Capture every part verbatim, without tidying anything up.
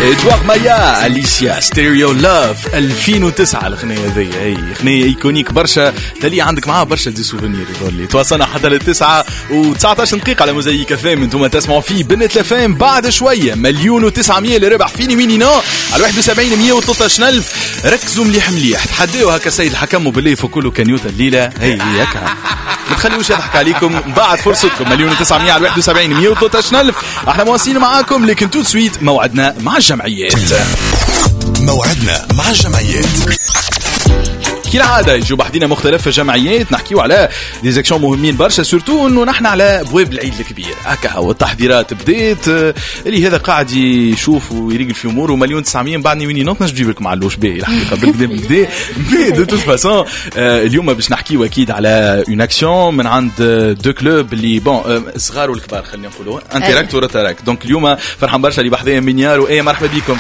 ادوار مايا أليسيا ستيريو لاف ألفين وتسعة. الغنية ذي هي غنية ايكونيك برشا، تلي عندك معها برشا دي سوفينير. يقولي تواصلنا حتى للتسعة وتسعة عشر دقيقة على موزايك ثامن. انتم تسمعوا فيه بنت لفام. بعد شوية مليون وتسعمية اللي ربح فيني ويني نو على واحد وسبعين مية وثلاثة ألف. ركزوا مليح مليح، تحديوا هكا سيد الحكم وبالليل فكلوا كنيوتا الليلة هي هكا. ما تخليوش يضحك عليكم بعد فرصتكم. مليون وتسعمية على واحد وسبعين مية وثلاثة ألف. احنا مواصلين معاكم لكن تو سويت موعدنا مع الجمعيات. موعدنا مع الجمعيات كالعادة يجوا بحدينا مختلف الجمعيات نحكيو على ديزاكشن مهمين برشا، سورتو انه نحن على بواب العيد الكبير هكا والتحضيرات بديت. اللي هذا قاعد يشوف ويريقل في اموره. مليون تسعمية بعدني ويني نوت نجيب لكم على الوش باهي الحقيقه بالكدا بالكدا مي دو توت فاسون. اليوم باش نحكيو اكيد على اون اكسيون من عند دو كلوب اللي بون صغار والكبار خلينا نقولوا انتراكت وروتاراكت. دونك اليوم فرحان برشا اللي بحذايا منيار وايه مرحبا بكم.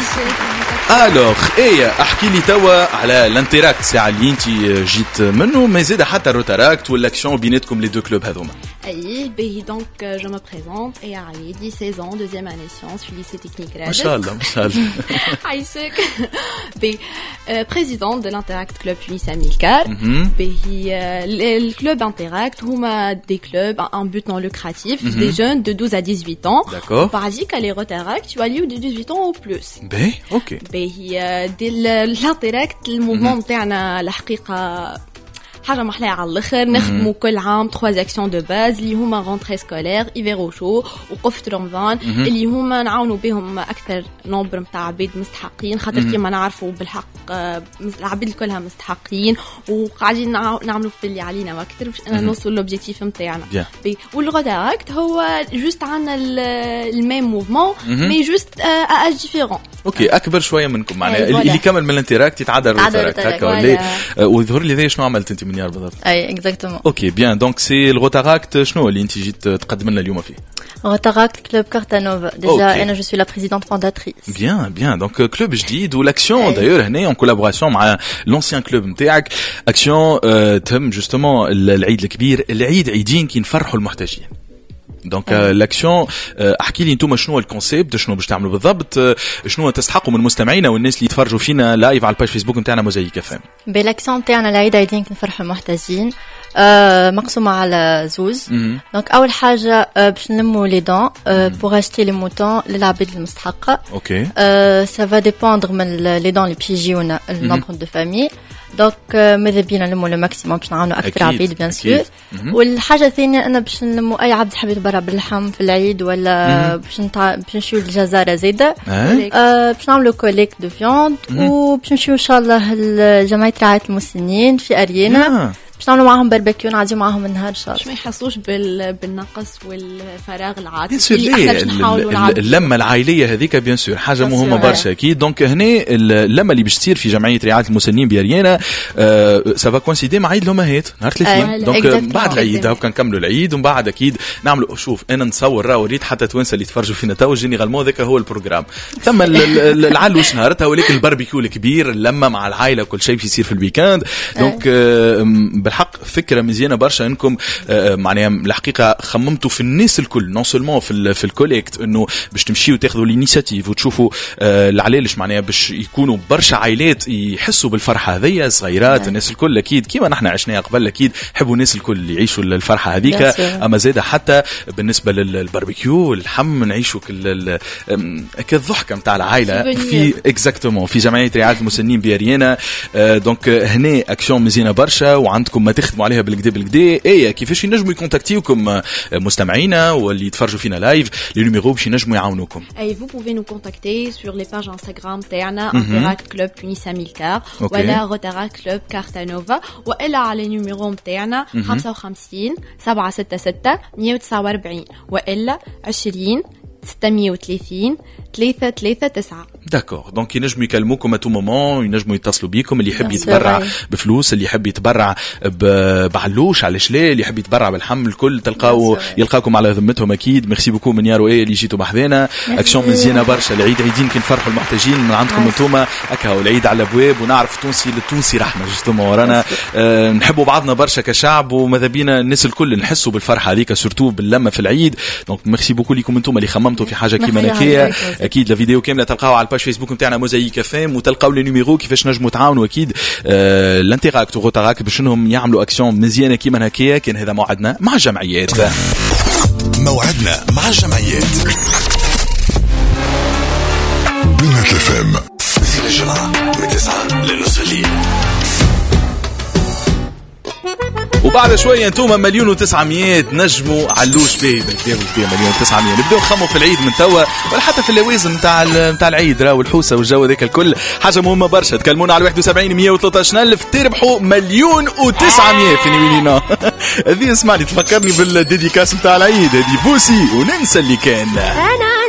الوغ ايه احكي لي توا على الانتراكت ساعه اللي انت جيت منه، ما زاد حتى الروتاراكت والاكسيون بيناتكم لي دو كلوب هذوما. اي بي دونك جو مي بريزونت اي علي ستة عشر دوزيام اني سيونس في ليسي تكنيك رادس. ما شاء الله ما شاء الله. عايشك بي بريزيدونت دو الانتراكت كلوب تونس أميلكار. بي الكلوب انتراكت هما دي كلوب ان بوت نون لوكراتيف دي جون دو douze à dix-huit ans. D'accord. Paradique les rotaracts tu as lieu de dix-huit ans ou plus. بي اوكي. هي دي الانتراكت الموفمون نتاعنا الحقيقه حاجه محلاها على الاخر. نخدموا كل عام ثلاث اكسيون دو باز اللي هما رونتري سكولير ايفيرو شو وقفه رمضان اللي هما نعاونوا بهم اكثر نومبر نتاع عباد مستحقين، خاطر كيما نعرفوا بالحق العباد كلها مستحقين وقاعدين نعملوا في اللي علينا واكثر باش انا نوصل لوبجيكتيف نتاعنا. والغداراكت هو جوست عندنا الميم موفمون مي جوست اج ديفيرون. اوكي اكبر شويه منكم معناها اللي كمل من الانتراكت يتعدى الروتاراكت هكا ولا ويظهر لي ذي شنو عملت انت منيار بالضبط؟ اي اكزاكتومون. اوكي بيان دونك سي الروتاراكت شنو اللي انت جيت تقدم لنا اليوم فيه؟ روتاراكت كلوب كارتانوفا ديجا انا جو سوي لا بريزيدونت فونداتريس. بيان بيان دونك كلوب جديد والاكسيون دايور هنا اون كولابوراسيون مع لونسيان كلوب نتاعك. اكسيون تهم جوستومون العيد الكبير، العيد عيدين كي نفرحوا المحتاجين. دونك لاكسيون احكي لي انتم شنو الكونسيبت، شنو باش تعملوا بالضبط، شنو تستحقوا من مستمعينا والناس اللي يتفرجوا فينا لايف على الباج فيسبوك نتاعنا موزايك اف ام. بالاكسيون نتاعنا العيد عيدين نفرحوا المحتاجين آه مقسومه على زوز. دونك اول حاجه آه باش نلموا لي دون بور اشتي لي موتون للعباد المستحقه. اوكي سا فا ديبوندر من لي دون اللي باش يجيونا النومبر دو فامي. دونك ماذا بينا نلموا لو ماكسيموم باش نعاونوا اكثر عباد بيان سور. والحاجه الثانيه انا باش نلموا اي عبد حاب يتبرع باللحم في العيد ولا باش نتاع باش نمشيو للجزاره زاده آه باش نعملوا كوليكت دو فيوند وباش نمشيو ان شاء الله لجمعيه رعايه المسنين في اريانا باش نعملوا معاهم باربيكيو نعديو معاهم النهار ان شاء الله. باش ما يحسوش بال... بالنقص والفراغ العاطفي. بيان سور اللمه العائليه هذيك بيان سور حاجه مهمه برشا اكيد. دونك هنا اللمه اللي باش تصير في جمعيه رعايه المسنين باريانا سافا كونسيدي مع عيد الامهات نهار ثلاثين. دونك بعد العيد هاو كنكملوا العيد ومن بعد اكيد نعملوا شوف انا نتصور راه وريت حتى توانسه اللي يتفرجوا فينا تو جينيرالمون ذاك هو البروجرام. ثم العلوش نهارتها ولكن الباربيكيو الكبير اللمه مع العائله كل شيء يصير في الويكاند. دونك بالحق فكره مزيانه برشا انكم آه معناها الحقيقه خممتوا في الناس الكل نون سولمون في في الكوليكت انه باش تمشيوا تاخذوا الانيشيتيف وتشوفوا آه العلاش معناها باش يكونوا برشا عائلات يحسوا بالفرحه هذيا صغيرات. الناس الكل اكيد كيما نحن عشناها قبل اكيد حبوا الناس الكل يعيشوا الفرحه هذيك. اما زاده حتى بالنسبه للباربيكيو اللحم نعيشوا كل كالضحكه نتاع العائله في اكزاكتومون في جمعيه رعايه المسنين باريانا. آه دونك هنا اكسيون مزيانه برشا وعندكم ما تخدموا عليها بالكدا بالكدا. ايه كيفاش ينجموا يكونتاكتيوكم مستمعينا واللي يتفرجوا فينا لايف لي نيميرو باش ينجموا يعاونوكم؟ اي vous pouvez nous contacter sur les pages Instagram تاعنا Interact Club Tunis أميلكار ولا Rotaract Club Cartanova ولا على النيميرو نتاعنا خمسة وخمسين سبعة ستة ستة مية وتسعة وأربعين ولا عشرين ستمية وثلاثين ثلاثة ثلاثة تسعة. داكور دونك ينجموا يكلموكم اتو مومون، ينجموا يتصلوا بيكم اللي يحب يتبرع بفلوس، اللي يحب يتبرع بعلوش على شلال، اللي يحب يتبرع بالحمل الكل تلقاو يلقاكم على ذمتهم اكيد. ميرسي بوكو من يارو ايه اللي جيتوا بحذانا. اكسيون مزيانه برشا. العيد عيدين كي نفرحوا المحتاجين من عندكم انتوما هكا والعيد على الابواب ونعرف التونسي للتونسي رحمه جوستومون ورانا أه نحبوا بعضنا برشا كشعب وماذا بينا الناس الكل نحسوا بالفرحه هذيك سورتو باللمه في العيد. دونك ميرسي بوكو ليكم انتوما اللي خممتوا في حاجه كيما هكايا. اكيد الفيديو كامله تلقاوها على الباج فيسبوك نتاعنا موزايك اف ام، وتلقاو لي نيميرو كيفاش نجموا تعاونوا اكيد آه الانتراكت وغوتاراك باش انهم يعملوا اكسيون مزيانه كيما هكايا. كان هذا موعدنا مع الجمعيات. موعدنا مع الجمعيات بنات اف ام في الجمعة من تسعة لنص الليل. وبعد شويه انتم مليون وتسعمية نجموا علوش باهي بالكدا بالكدا مليون وتسعمية نبداو نخموا في العيد من توا ولا حتى في اللوازم نتاع نتاع العيد راهو الحوسه والجو هذاك الكل. حاجه مهمه برشا، تكلمونا على واحد وسبعين مية وثلاثة ألف تربحوا مليون وتسعمية في نوينينا. هذه اسمعني تفكرني بالديديكاس نتاع العيد، هذه بوسي وننسى اللي كان.